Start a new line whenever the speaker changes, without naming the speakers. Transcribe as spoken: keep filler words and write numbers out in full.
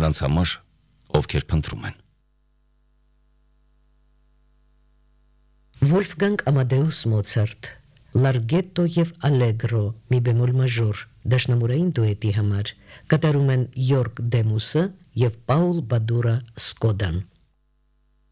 նրանց համար, ովքեր փնտրում են։
Wolfgang Amadeus Mozart, Larghetto եւ Allegro մի բեմոլ մաժոր դաշնամուրային դուետի համար կատարում են Յորգ Դեմուսը եւ Պաուլ Բադուրա Սկոդան։